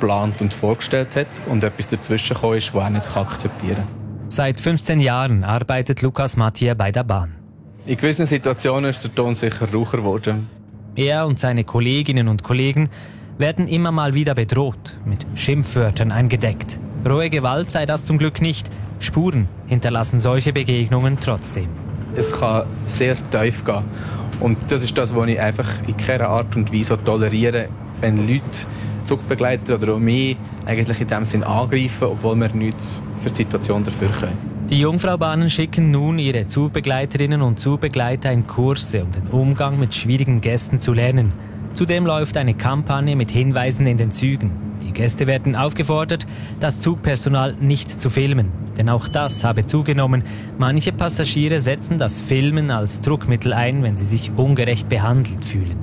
geplant und vorgestellt hat und etwas dazwischen gekommen ist, das er nicht akzeptieren kann. Seit 15 Jahren arbeitet Lucas Mathieu bei der Bahn. In gewissen Situationen ist der Ton sicher raucher geworden. Er und seine Kolleginnen und Kollegen werden immer mal wieder bedroht, mit Schimpfwörtern eingedeckt. Rohe Gewalt sei das zum Glück nicht. Spuren hinterlassen solche Begegnungen trotzdem. Es kann sehr tief gehen. Und das ist das, was ich einfach in keiner Art und Weise toleriere, wenn Leute Zugbegleiter oder auch mich eigentlich in dem Sinn angreifen, obwohl wir nichts für die Situation dafür können. Die Jungfraubahnen schicken nun ihre Zugbegleiterinnen und Zugbegleiter in Kurse, um den Umgang mit schwierigen Gästen zu lernen. Zudem läuft eine Kampagne mit Hinweisen in den Zügen. Die Gäste werden aufgefordert, das Zugpersonal nicht zu filmen. Denn auch das habe zugenommen. Manche Passagiere setzen das Filmen als Druckmittel ein, wenn sie sich ungerecht behandelt fühlen.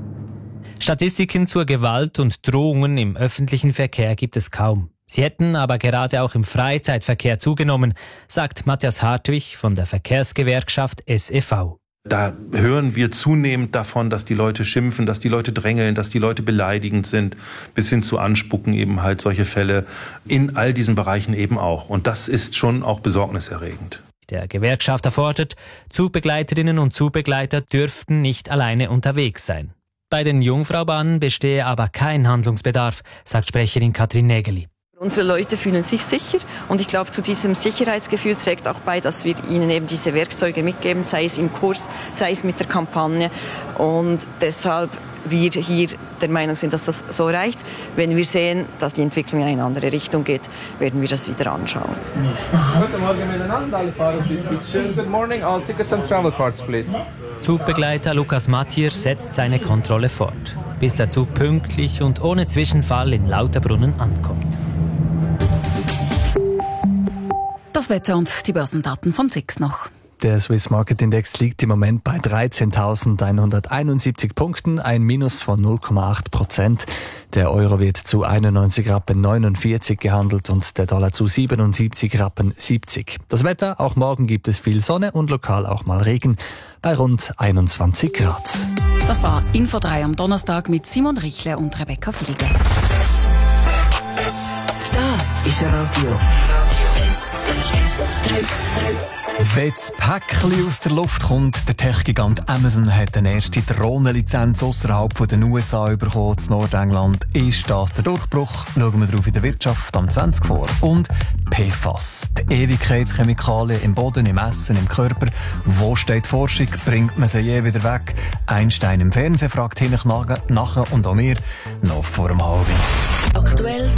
Statistiken zur Gewalt und Drohungen im öffentlichen Verkehr gibt es kaum. Sie hätten aber gerade auch im Freizeitverkehr zugenommen, sagt Matthias Hartwig von der Verkehrsgewerkschaft SEV. Da hören wir zunehmend davon, dass die Leute schimpfen, dass die Leute drängeln, dass die Leute beleidigend sind, bis hin zu Anspucken eben halt solche Fälle in all diesen Bereichen eben auch. Und das ist schon auch besorgniserregend. Der Gewerkschafter fordert, Zugbegleiterinnen und Zugbegleiter dürften nicht alleine unterwegs sein. Bei den Jungfraubahnen bestehe aber kein Handlungsbedarf, sagt Sprecherin Katrin Nägeli. Unsere Leute fühlen sich sicher und ich glaube, zu diesem Sicherheitsgefühl trägt auch bei, dass wir ihnen eben diese Werkzeuge mitgeben, sei es im Kurs, sei es mit der Kampagne. Und deshalb wir hier der Meinung sind, dass das so reicht. Wenn wir sehen, dass die Entwicklung in eine andere Richtung geht, werden wir das wieder anschauen. Guten Morgen miteinander, alle Fahrer. Good morning, all tickets and travel cards, please. Zugbegleiter Lucas Mathieu setzt seine Kontrolle fort, bis der Zug pünktlich und ohne Zwischenfall in Lauterbrunnen ankommt. Das Wetter und die Börsendaten von SIX noch. Der Swiss Market Index liegt im Moment bei 13.171 Punkten, ein Minus von 0,8%. Der Euro wird zu 91,49 Rappen gehandelt und der Dollar zu 77,70 Rappen. Das Wetter, auch morgen gibt es viel Sonne und lokal auch mal Regen bei rund 21 Grad. Das war Info 3 am Donnerstag mit Simon Richle und Rebecca Flieger. Das ist Radio. Wenn das Päckchen aus der Luft kommt, der Tech-Gigant Amazon hat eine erste Drohnenlizenz ausserhalb der USA bekommen, in Nordengland. Ist das der Durchbruch? Schauen wir drauf in der Wirtschaft am 20 vor. Und PFAS, die Ewigkeitschemikalien im Boden, im Essen, im Körper. Wo steht die Forschung? Bringt man sie je wieder weg? Einstein im Fernsehen fragt hinten nach und auch wir noch vor dem Halben. Aktuell